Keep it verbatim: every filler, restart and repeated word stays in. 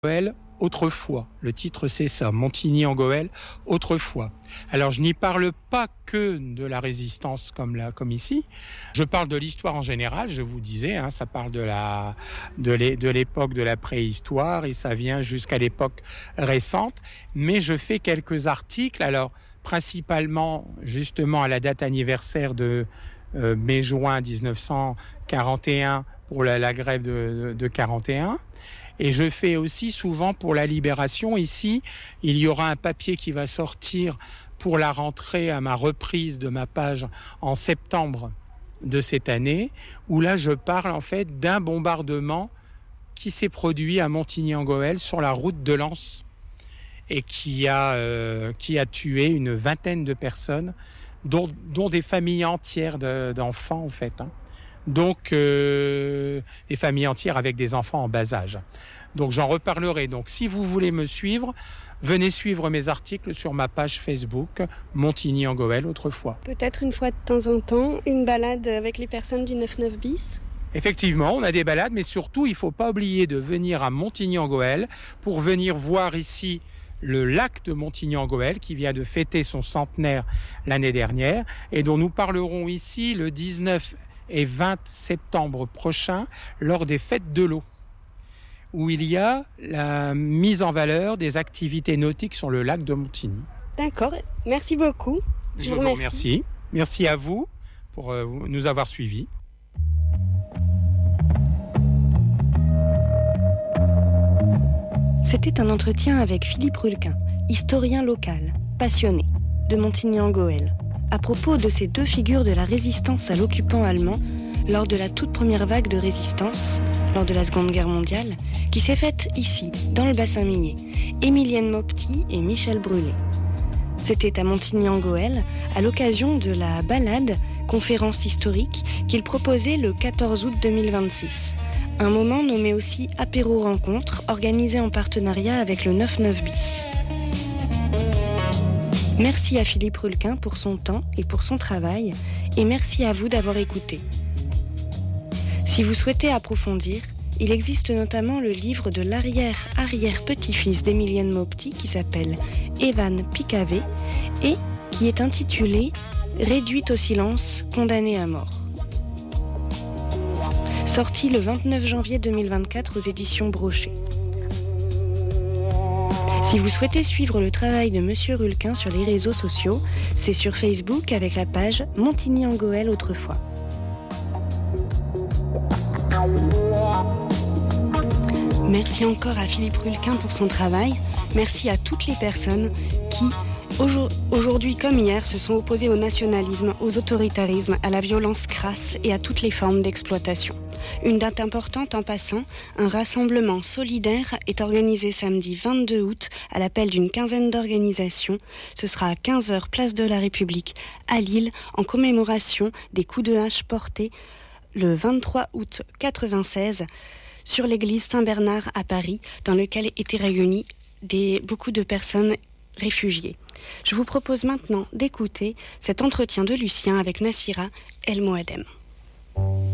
Goël, autrefois. Le titre, c'est ça, Montigny-en-Goël, autrefois. Alors, je n'y parle pas que de la résistance comme, là, comme ici. Je parle de l'histoire en général, je vous disais, hein, ça parle de, la, de, l'é, de l'époque de la préhistoire et ça vient jusqu'à l'époque récente. Mais je fais quelques articles, alors principalement justement à la date anniversaire de euh, mai-juin dix-neuf cent quarante et un pour la, la grève de, de, de quarante et un. Et je fais aussi souvent pour la Libération. Ici, il y aura un papier qui va sortir pour la rentrée à ma reprise de ma page en septembre de cette année, où là, je parle en fait d'un bombardement qui s'est produit à Montigny-en-Goël sur la route de Lens et qui a, euh, qui a tué une vingtaine de personnes, dont, dont des familles entières de, d'enfants en fait, hein. Donc, euh, des familles entières avec des enfants en bas âge. Donc, j'en reparlerai. Donc, si vous voulez me suivre, venez suivre mes articles sur ma page Facebook, Montigny-en-Goël, autrefois. Peut-être une fois de temps en temps, une balade avec les personnes du neuf neuf bis ? Effectivement, on a des balades, mais surtout, il ne faut pas oublier de venir à Montigny-en-Goël pour venir voir ici le lac de Montigny-en-Goël qui vient de fêter son centenaire l'année dernière et dont nous parlerons ici le dix-neuf et vingt septembre prochain lors des fêtes de l'eau, où il y a la mise en valeur des activités nautiques sur le lac de Montigny. D'accord, merci beaucoup. Je, Je vous remercie. remercie. Merci à vous pour euh, nous avoir suivis. C'était un entretien avec Philippe Rulquin, historien local, passionné, de Montigny-en-Goël, à propos de ces deux figures de la résistance à l'occupant allemand lors de la toute première vague de résistance, lors de la Seconde Guerre mondiale, qui s'est faite ici, dans le bassin minier, Émilienne Maupetit et Michel Brûlé. C'était à Montigny-en-Goël, à l'occasion de la balade, conférence historique, qu'il proposait le quatorze août deux mille vingt-six. Un moment nommé aussi apéro rencontre, organisé en partenariat avec le neuf neuf bis. Merci à Philippe Rulquin pour son temps et pour son travail, et merci à vous d'avoir écouté. Si vous souhaitez approfondir, il existe notamment le livre de l'arrière-arrière-petit-fils d'Émilienne Maupetit qui s'appelle Evan Picavé et qui est intitulé « Réduite au silence, condamnée à mort ». Sorti le vingt-neuf janvier deux mille vingt-quatre aux éditions Brochet. Si vous souhaitez suivre le travail de Monsieur Rulquin sur les réseaux sociaux, c'est sur Facebook avec la page Montigny-en-Goël autrefois. Merci encore à Philippe Rulquin pour son travail. Merci à toutes les personnes qui, aujourd'hui comme hier, se sont opposées au nationalisme, aux autoritarismes, à la violence crasse et à toutes les formes d'exploitation. Une date importante en passant, un rassemblement solidaire est organisé samedi vingt-deux août à l'appel d'une quinzaine d'organisations. Ce sera à quinze heures place de la République à Lille en commémoration des coups de hache portés le vingt-trois août quatre-vingt-seize sur l'église Saint-Bernard à Paris, dans lequel étaient réunies des, beaucoup de personnes réfugiées. Je vous propose maintenant d'écouter cet entretien de Lucien avec Nassira El Moadem.